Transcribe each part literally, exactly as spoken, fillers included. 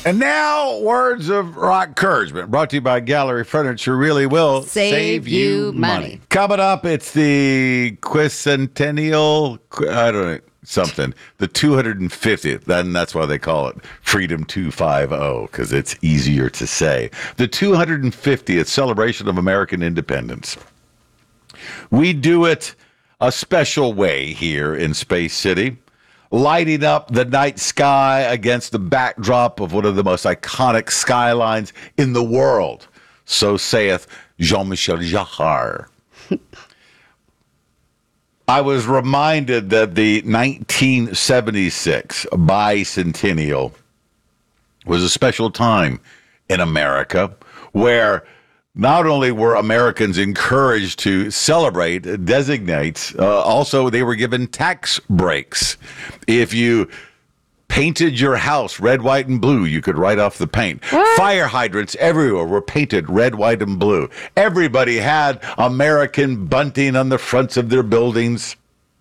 And now, words of rock encouragement brought to you by Gallery Furniture really will Save save, you you money. money. Coming up, it's the Quicentennial, I don't know, something, the two hundred fiftieth, then that's why they call it Freedom two fifty, because it's easier to say. The two hundred fiftieth celebration of American independence. We do it a special way here in Space City, lighting up the night sky against the backdrop of one of the most iconic skylines in the world. So saith Jean-Michel Jarre. I was reminded that the nineteen seventy-six bicentennial was a special time in America where not only were Americans encouraged to celebrate, designate, uh, also they were given tax breaks. If you painted your house red, white, and blue, you could write off the paint. What? Fire hydrants everywhere were painted red, white, and blue. Everybody had American bunting on the fronts of their buildings.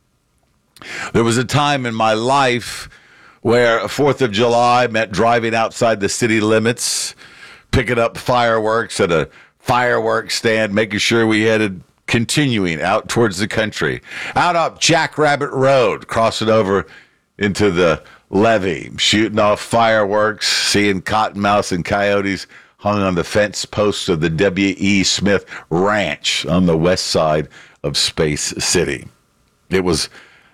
There was a time in my life where fourth of July meant driving outside the city limits, picking up fireworks at a fireworks stand, making sure we headed continuing out towards the country. Out up Jackrabbit Road, crossing over into the levee, shooting off fireworks, seeing cottonmouths and coyotes hung on the fence posts of the W E. Smith Ranch on the west side of Space City. It was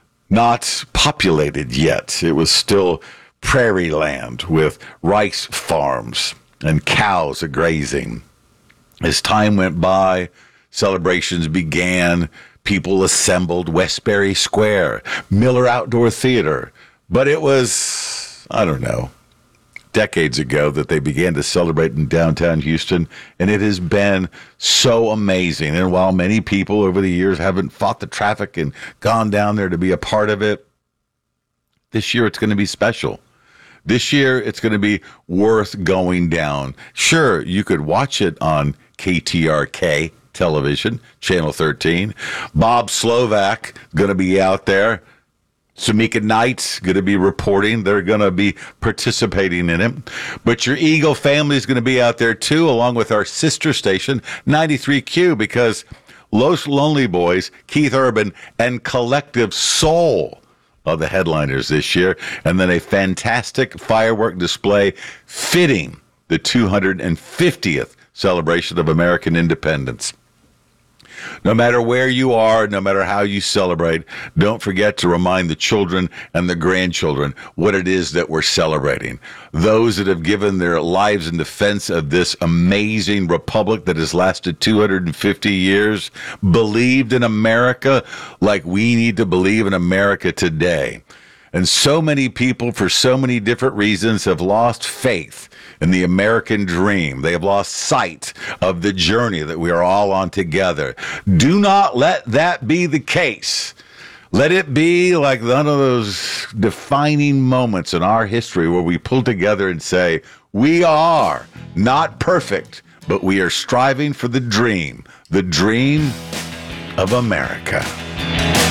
not populated yet. It was still prairie land with rice farms and cows a-grazing. As time went by, celebrations began. People assembled Westbury Square, Miller Outdoor Theater. But it was, I don't know, decades ago that they began to celebrate in downtown Houston, and it has been so amazing. And while many people over the years haven't fought the traffic and gone down there to be a part of it, this year it's going to be special. This year, it's going to be worth going down. Sure, you could watch it on K T R K television, Channel thirteen. Bob Slovak going to be out there. Samika Knight's going to be reporting. They're going to be participating in it. But your Eagle family is going to be out there, too, along with our sister station, ninety-three Q, because Los Lonely Boys, Keith Urban, and Collective Soul of the headliners this year, and then a fantastic firework display fitting the two hundred fiftieth celebration of American independence. No matter where you are, no matter how you celebrate, don't forget to remind the children and the grandchildren what it is that we're celebrating. Those that have given their lives in defense of this amazing republic that has lasted two hundred fifty years, believed in America like we need to believe in America today. And so many people, for so many different reasons, have lost faith in the American dream. They have lost sight of the journey that we are all on together. Do not let that be the case. Let it be like one of those defining moments in our history where we pull together and say, we are not perfect, but we are striving for the dream, the dream of America.